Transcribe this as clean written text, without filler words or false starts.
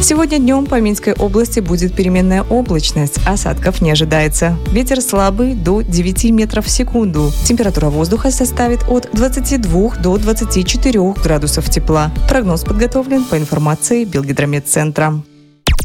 Сегодня днем по Минской области будет переменная облачность, осадков не ожидается. Ветер слабый до 9 метров в секунду. Температура воздуха составит от 22 до 24 градусов тепла. Прогноз подготовлен по информации Белгидрометцентра.